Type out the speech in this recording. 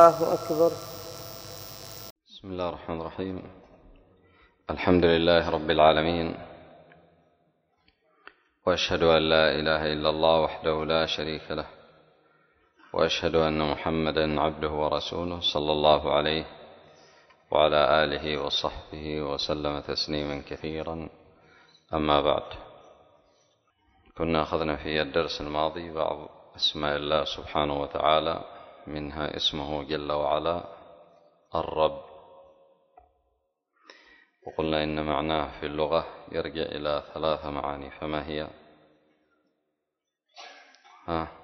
الله أكبر. بسم الله الرحمن الرحيم. الحمد لله رب العالمين، وأشهد أن لا إله إلا الله وحده لا شريك له، وأشهد أن محمدا عبده ورسوله صلى الله عليه وعلى آله وصحبه وسلم تسليما كثيرا. أما بعد، كنا أخذنا في الدرس الماضي بعض أسماء الله سبحانه وتعالى، منها اسمه جل وعلا الرب، وقلنا إن معناه في اللغة يرجع إلى 3 معاني، فما هي؟